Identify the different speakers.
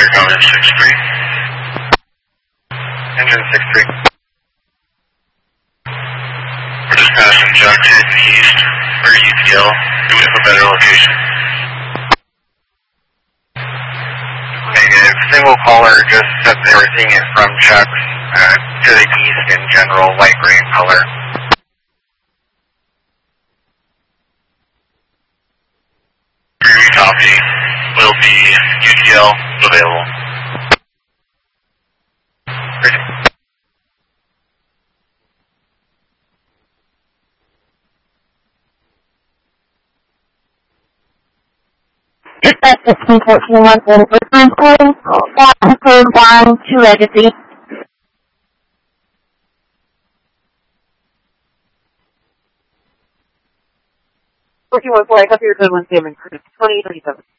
Speaker 1: Engine 6-3.
Speaker 2: Engine 6-3.
Speaker 1: We're just passing Jack to the east, or ETL. Do we have a better location?
Speaker 2: Negative. Single caller just said they were seeing it from Chuck's to the east in general, light gray in color.
Speaker 1: Preview copy. Will be UTL available.
Speaker 3: Dispatch 1614 in Richmond calling, code 1 to Legacy. 1414, I copy your code 1 statement, 2037.